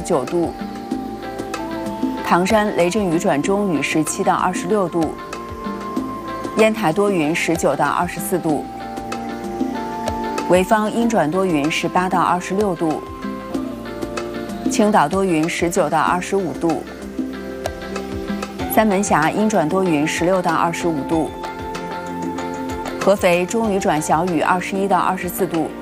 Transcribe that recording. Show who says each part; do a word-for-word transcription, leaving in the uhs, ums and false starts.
Speaker 1: 九度；唐山雷阵雨转中雨十七到二十六度；烟台多云十九到二十四度；潍坊阴转多云十八到二十六度；青岛多云十九到二十五度；三门峡阴转多云十六到二十五度；合肥中雨转小雨二十一到二十四度；